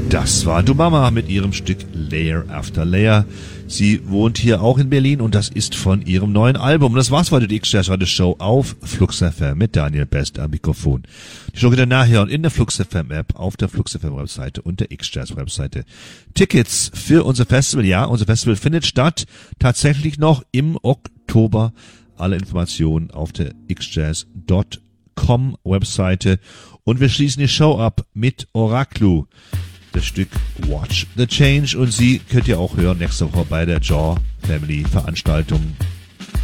Das war Dumama mit ihrem Stück Layer After Layer. Sie wohnt hier auch in Berlin und das ist von ihrem neuen Album. Das war's heute, die X-Jazz Radio Show auf Flux FM mit Daniel Best am Mikrofon. Die Show geht dann nachher und in der Flux FM App, auf der Flux FM Webseite und der X-Jazz Webseite. Tickets für unser Festival, ja, unser Festival findet statt tatsächlich noch im Oktober. Alle Informationen auf der xjazz.com Webseite. Und wir schließen die Show ab mit Oraklu. Das Stück Watch the Change, und sie könnt ihr auch hören nächste Woche bei der Jaw Family Veranstaltung